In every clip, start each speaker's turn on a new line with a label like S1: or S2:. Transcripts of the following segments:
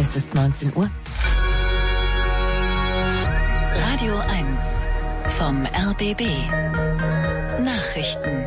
S1: Es ist 19 Uhr.
S2: Radio 1 vom RBB. Nachrichten.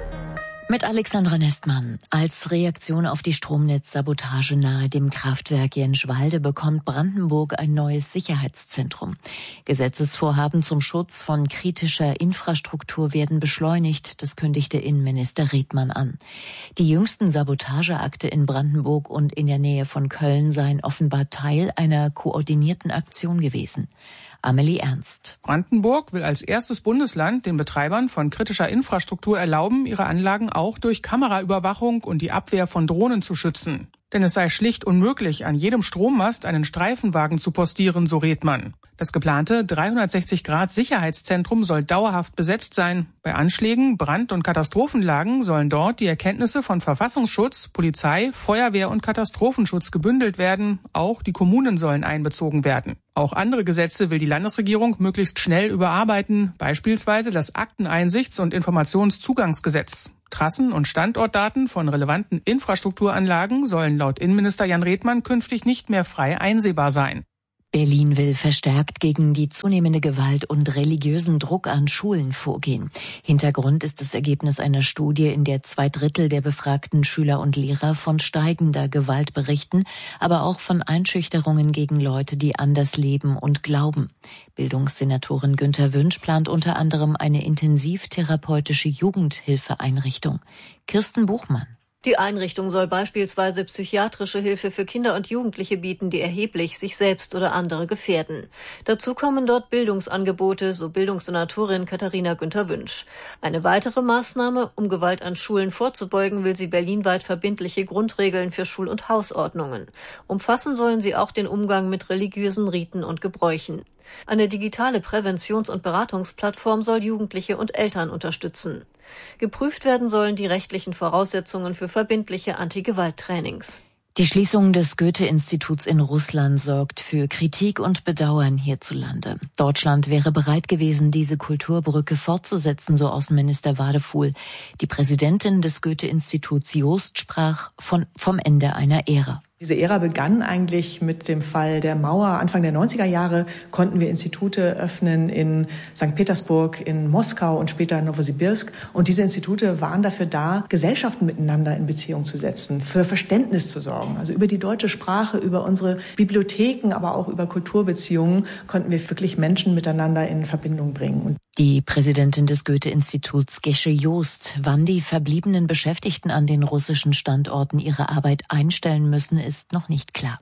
S1: Mit Alexandra Nestmann. Als Reaktion auf die Stromnetzsabotage nahe dem Kraftwerk Jenschwalde bekommt Brandenburg ein neues Sicherheitszentrum. Gesetzesvorhaben zum Schutz von kritischer Infrastruktur werden beschleunigt, das kündigte Innenminister Redmann an. Die jüngsten Sabotageakte in Brandenburg und in der Nähe von Köln seien offenbar Teil einer koordinierten Aktion gewesen. Amelie Ernst.
S3: Brandenburg will als erstes Bundesland den Betreibern von kritischer Infrastruktur erlauben, ihre Anlagen auch durch Kameraüberwachung und die Abwehr von Drohnen zu schützen. Denn es sei schlicht unmöglich, an jedem Strommast einen Streifenwagen zu postieren, so Redmann. Das geplante 360-Grad-Sicherheitszentrum soll dauerhaft besetzt sein. Bei Anschlägen, Brand- und Katastrophenlagen sollen dort die Erkenntnisse von Verfassungsschutz, Polizei, Feuerwehr und Katastrophenschutz gebündelt werden. Auch die Kommunen sollen einbezogen werden. Auch andere Gesetze will die Landesregierung möglichst schnell überarbeiten, beispielsweise das Akteneinsichts- und Informationszugangsgesetz. Trassen- und Standortdaten von relevanten Infrastrukturanlagen sollen laut Innenminister Jan Redmann künftig nicht mehr frei einsehbar sein.
S1: Berlin will verstärkt gegen die zunehmende Gewalt und religiösen Druck an Schulen vorgehen. Hintergrund ist das Ergebnis einer Studie, in der 2/3 der befragten Schüler und Lehrer von steigender Gewalt berichten, aber auch von Einschüchterungen gegen Leute, die anders leben und glauben. Bildungssenatorin Günther Wünsch plant unter anderem eine intensivtherapeutische Jugendhilfeeinrichtung. Kirsten Buchmann.
S4: Die Einrichtung soll beispielsweise psychiatrische Hilfe für Kinder und Jugendliche bieten, die erheblich sich selbst oder andere gefährden. Dazu kommen dort Bildungsangebote, so Bildungssenatorin Katharina Günther Wünsch. Eine weitere Maßnahme, um Gewalt an Schulen vorzubeugen, will sie berlinweit verbindliche Grundregeln für Schul- und Hausordnungen. Umfassen sollen sie auch den Umgang mit religiösen Riten und Gebräuchen. Eine digitale Präventions- und Beratungsplattform soll Jugendliche und Eltern unterstützen. Geprüft werden sollen die rechtlichen Voraussetzungen für verbindliche Anti-Gewalt-Trainings.
S1: Die Schließung des Goethe-Instituts in Russland sorgt für Kritik und Bedauern hierzulande. Deutschland wäre bereit gewesen, diese Kulturbrücke fortzusetzen, so Außenminister Wadefuhl. Die Präsidentin des Goethe-Instituts Jost sprach vom Ende einer Ära.
S5: Diese Ära begann eigentlich mit dem Fall der Mauer. Anfang der 90er Jahre konnten wir Institute öffnen in St. Petersburg, in Moskau und später in Novosibirsk. Und diese Institute waren dafür da, Gesellschaften miteinander in Beziehung zu setzen, für Verständnis zu sorgen. Also über die deutsche Sprache, über unsere Bibliotheken, aber auch über Kulturbeziehungen konnten wir wirklich Menschen miteinander in Verbindung bringen.
S1: Die Präsidentin des Goethe-Instituts Gesche Jost, wann die verbliebenen Beschäftigten an den russischen Standorten ihre Arbeit einstellen müssen, ist noch nicht klar.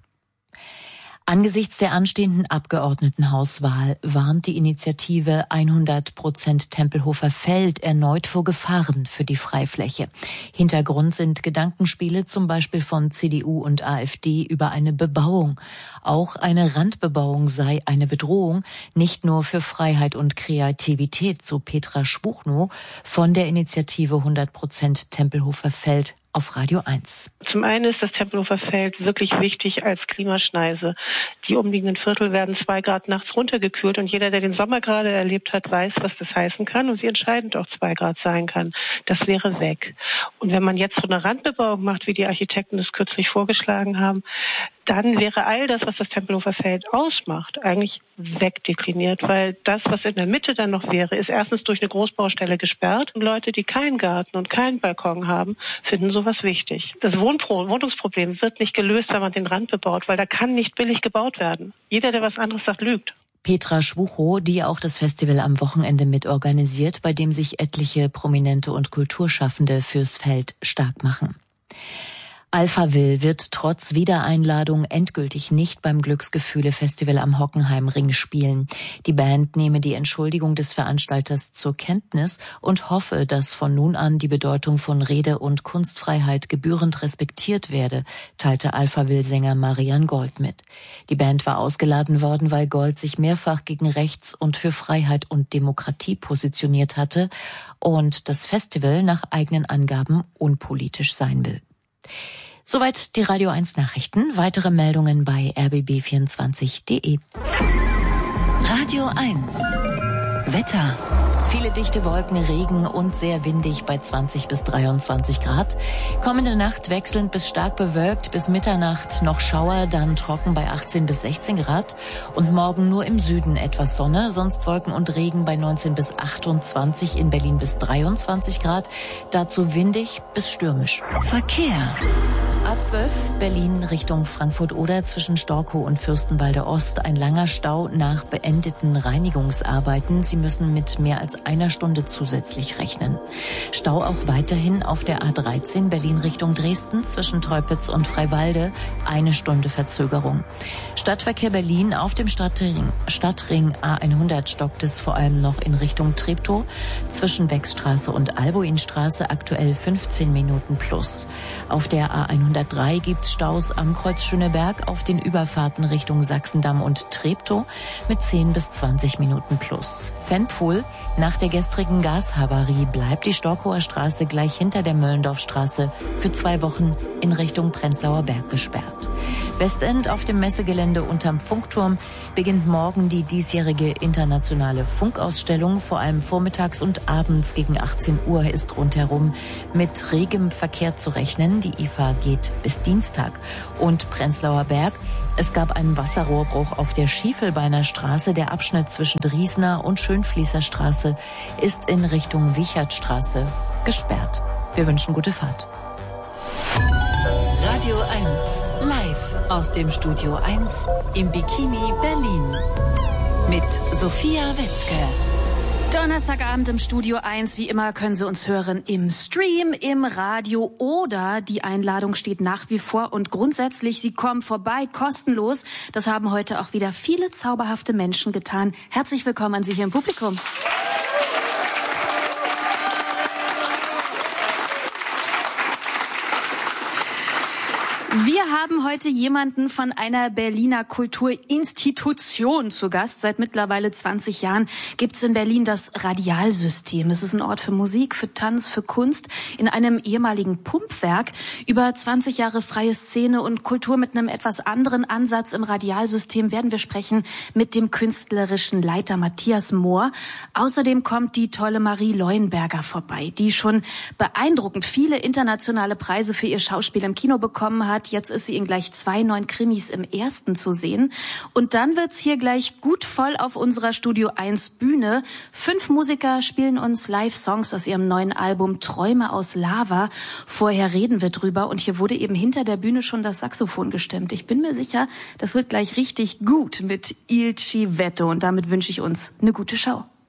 S1: Angesichts der anstehenden Abgeordnetenhauswahl warnt die Initiative 100% Tempelhofer Feld erneut vor Gefahren für die Freifläche. Hintergrund sind Gedankenspiele zum Beispiel von CDU und AfD über eine Bebauung. Auch eine Randbebauung sei eine Bedrohung, nicht nur für Freiheit und Kreativität, so Petra Schbuchnow von der Initiative 100% Tempelhofer Feld auf Radio 1.
S6: Zum einen ist das Tempelhofer Feld wirklich wichtig als Klimaschneise. Die umliegenden Viertel werden 2 Grad nachts runtergekühlt und jeder, der den Sommer gerade erlebt hat, weiß, was das heißen kann und wie entscheidend auch 2 Grad sein kann. Das wäre weg. Und wenn man jetzt so eine Randbebauung macht, wie die Architekten das kürzlich vorgeschlagen haben, dann wäre all das, was das Tempelhofer Feld ausmacht, eigentlich wegdekliniert, weil das, was in der Mitte dann noch wäre, ist erstens durch eine Großbaustelle gesperrt und Leute, die keinen Garten und keinen Balkon haben, finden sowas wichtig. Das Wohnungsproblem wird nicht gelöst, wenn man den Rand bebaut, weil da kann nicht billig gebaut werden. Jeder, der was anderes sagt, lügt.
S1: Petra Schwuchow, die auch das Festival am Wochenende mitorganisiert, bei dem sich etliche Prominente und Kulturschaffende fürs Feld stark machen. Alphaville wird trotz Wiedereinladung endgültig nicht beim Glücksgefühle-Festival am Hockenheimring spielen. Die Band nehme die Entschuldigung des Veranstalters zur Kenntnis und hoffe, dass von nun an die Bedeutung von Rede- und Kunstfreiheit gebührend respektiert werde, teilte Alphaville-Sänger Marian Gold mit. Die Band war ausgeladen worden, weil Gold sich mehrfach gegen Rechts und für Freiheit und Demokratie positioniert hatte und das Festival nach eigenen Angaben unpolitisch sein will. Soweit die Radio 1 Nachrichten. Weitere Meldungen bei rbb24.de.
S2: Radio 1 Wetter.
S1: Viele dichte Wolken, Regen und sehr windig bei 20 bis 23 Grad. Kommende Nacht wechselnd bis stark bewölkt, bis Mitternacht noch Schauer, dann trocken bei 18 bis 16 Grad. Und morgen nur im Süden etwas Sonne, sonst Wolken und Regen bei 19 bis 28, in Berlin bis 23 Grad. Dazu windig bis stürmisch.
S2: Verkehr.
S1: A12 Berlin Richtung Frankfurt-Oder zwischen Storkow und Fürstenwalde Ost. Ein langer Stau nach beendeten Reinigungsarbeiten. Sie müssen mit mehr als einer Stunde zusätzlich rechnen. Stau auch weiterhin auf der A13 Berlin Richtung Dresden zwischen Teupitz und Freiwalde. 1 Stunde Verzögerung. Stadtverkehr Berlin auf dem Stadtring A100 stockt es vor allem noch in Richtung Treptow zwischen Wechsstraße und Albuinstraße, aktuell 15 Minuten plus. Auf der A103 gibt's Staus am Kreuz Schöneberg auf den Überfahrten Richtung Sachsendamm und Treptow mit 10 bis 20 Minuten plus. Fenpool: Nach der gestrigen Gashavarie bleibt die Storkower Straße gleich hinter der Möllendorfstraße für 2 Wochen in Richtung Prenzlauer Berg gesperrt. Westend auf dem Messegelände unterm Funkturm beginnt morgen die diesjährige internationale Funkausstellung. Vor allem vormittags und abends gegen 18 Uhr ist rundherum mit regem Verkehr zu rechnen. Die IFA geht bis Dienstag. Und Prenzlauer Berg: Es gab einen Wasserrohrbruch auf der Schiefelbeiner Straße. Der Abschnitt zwischen Driesner und Schönfließer Straße ist in Richtung Wichertstraße gesperrt. Wir wünschen gute Fahrt.
S2: Radio 1 live aus dem Studio 1 im Bikini Berlin mit Sophia Wetzke.
S7: Donnerstagabend im Studio 1. Wie immer können Sie uns hören im Stream, im Radio oder die Einladung steht nach wie vor und grundsätzlich, Sie kommen vorbei, kostenlos. Das haben heute auch wieder viele zauberhafte Menschen getan. Herzlich willkommen an Sie hier im Publikum. Wir haben heute jemanden von einer Berliner Kulturinstitution zu Gast. Seit mittlerweile 20 Jahren gibt es in Berlin das Radialsystem. Es ist ein Ort für Musik, für Tanz, für Kunst in einem ehemaligen Pumpwerk. Über 20 Jahre freie Szene und Kultur mit einem etwas anderen Ansatz im Radialsystem werden wir sprechen mit dem künstlerischen Leiter Matthias Mohr. Außerdem kommt die tolle Marie Leuenberger vorbei, die schon beeindruckend viele internationale Preise für ihr Schauspiel im Kino bekommen hat. Jetzt ist sie in gleich 2 neuen Krimis im ersten zu sehen. Und dann wird's hier gleich gut voll auf unserer Studio 1 Bühne. 5 Musiker spielen uns Live-Songs aus ihrem neuen Album Träume aus Lava. Vorher reden wir drüber und hier wurde eben hinter der Bühne schon das Saxophon gestimmt. Ich bin mir sicher, das wird gleich richtig gut mit Il Civetto und damit wünsche ich uns eine gute Schau.